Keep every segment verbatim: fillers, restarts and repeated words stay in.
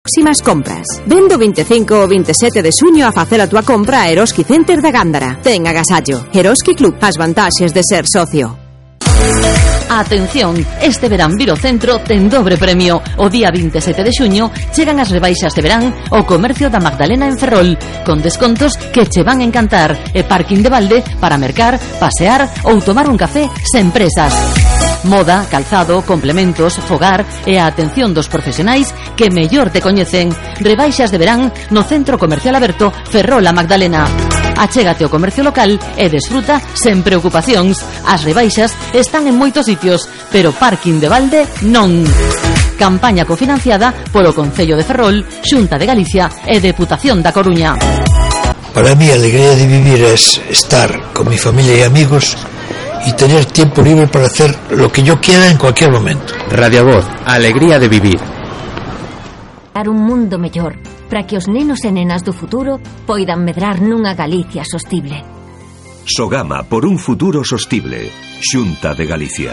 próximas compras. Vendo vinte e cinco ou vinte e sete de xuño a facer a túa compra a Eroski Center da Gándara. Ten agasallo. Eroski Club, as vantaxes de ser socio. Atención, este verán vir ao centro ten dobre premio. O día vinte e sete de xuño chegan as rebaixas de verán ao comercio da Magdalena en Ferrol, con descontos que che van a encantar e parking de balde para mercar, pasear ou tomar un café sen presas. Moda, calzado, complementos, fogar e a atención dos profesionais que mellor te coñecen. Rebaixas de verán no Centro Comercial Aberto Ferrol a Magdalena. Achégate ao comercio local e desfruta sen preocupacións. As rebaixas están en moitos sitios, pero parking de balde non. Campaña cofinanciada polo Concello de Ferrol, Xunta de Galicia e Deputación da Coruña. Para mí, a alegría de vivir es estar con mi familia y amigos y tener tiempo libre para hacer lo que yo quiera en cualquier momento. Radio Voz, alegría de vivir. Dar un mundo mellor para que os nenos e nenas do futuro poidan medrar nunha Galicia sostible. Sogama por un futuro sostible. Xunta de Galicia.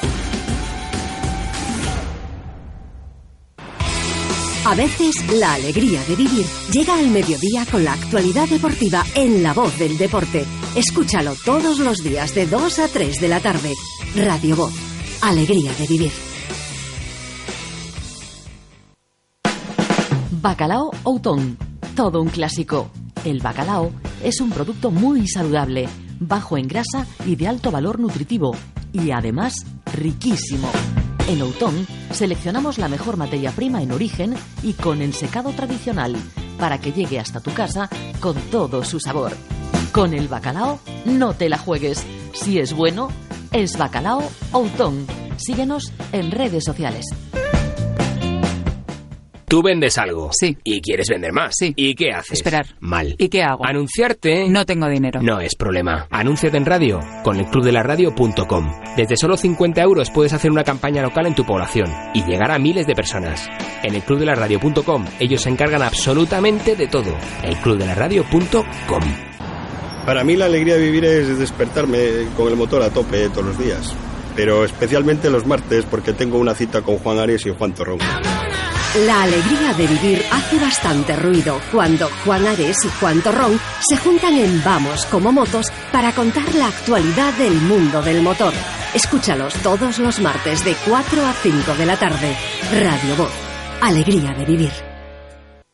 A veces la alegría de vivir llega al mediodía con la actualidad deportiva en La Voz del Deporte. Escúchalo todos los días de dos a tres de la tarde. Radio Voz, alegría de vivir. Bacalao Outón, todo un clásico. El bacalao es un producto muy saludable, bajo en grasa y de alto valor nutritivo, y además riquísimo. En Outón seleccionamos la mejor materia prima en origen y con el secado tradicional, para que llegue hasta tu casa con todo su sabor. Con el bacalao no te la juegues. Si es bueno, es Bacalao Outón. Síguenos en redes sociales. Tú vendes algo. Sí. Y quieres vender más. Sí. ¿Y qué haces? Esperar. Mal. ¿Y qué hago? Anunciarte. No tengo dinero. No es problema. Anúnciate en radio con el club de la radio punto com. Desde solo cincuenta euros puedes hacer una campaña local en tu población y llegar a miles de personas. En el club de la radio punto com ellos se encargan absolutamente de todo. el club de la radio punto com. Para mí la alegría de vivir es despertarme con el motor a tope todos los días. Pero especialmente los martes porque tengo una cita con Juan Ares y Juan Torrón. La alegría de vivir hace bastante ruido cuando Juan Ares y Juan Torrón se juntan en Vamos como Motos para contar la actualidad del mundo del motor. Escúchalos todos los martes de cuatro a cinco de la tarde. Radio Voz, alegría de vivir.